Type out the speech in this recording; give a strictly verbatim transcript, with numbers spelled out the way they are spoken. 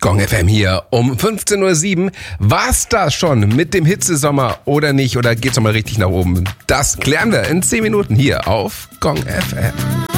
Gong F M hier um fünfzehn Uhr sieben. War's das schon mit dem Hitzesommer oder nicht? Oder geht's nochmal richtig nach oben? Das klären wir in zehn Minuten hier auf Gong F M.